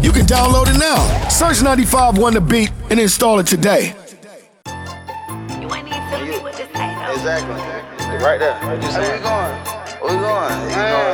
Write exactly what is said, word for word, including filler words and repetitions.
You can download it now. Search ninety-five one The Beat and install it today. You ain't even telling me what this ain't. Exactly. Right there. Where we going? Where we going? You going?